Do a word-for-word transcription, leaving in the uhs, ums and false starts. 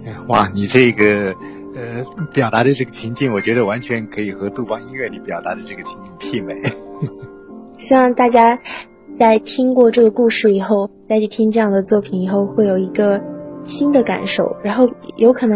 哇，你这个呃表达的这个情境，我觉得完全可以和杜邦音乐里表达的这个情景媲美。 希望大家在听过这个故事以后，再去听这样的作品以后，会有一个新的感受，然后有可能